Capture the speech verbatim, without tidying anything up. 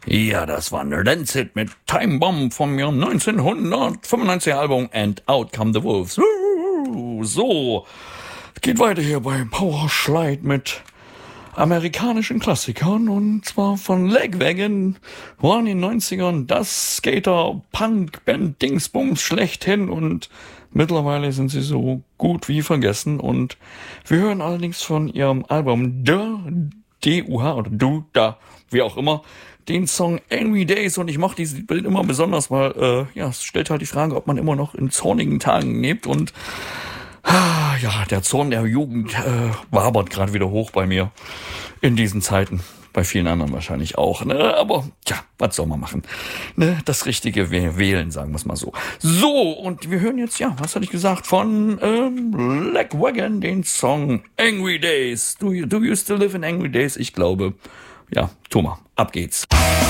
Ja, das war ein Rancid mit Time Bomb vom Jahr neunzehnhundertfünfundneunziger Album And Out Come the Wolves. So, geht weiter hier bei Powerslide mit amerikanischen Klassikern, und zwar von Lagwagon, waren in den neunzigern das Skater-Punk-Band Dingsbums schlechthin, und mittlerweile sind sie so gut wie vergessen. Und wir hören allerdings von ihrem Album D U H oder Du, Da, wie auch immer, den Song Angry Days. Und ich mache dieses Bild immer besonders, weil äh, ja, es stellt halt die Frage, ob man immer noch in zornigen Tagen lebt. Und ah, ja, der Zorn der Jugend äh, wabert gerade wieder hoch bei mir in diesen Zeiten. Bei vielen anderen wahrscheinlich auch, ne? Aber ja, was soll man machen? Ne? Das Richtige wählen, sagen wir es mal so. So, und wir hören jetzt, ja, was hatte ich gesagt, von ähm, Lagwagon den Song Angry Days. Do you, do you still live in angry days? Ich glaube, ja, Thomas, ab geht's.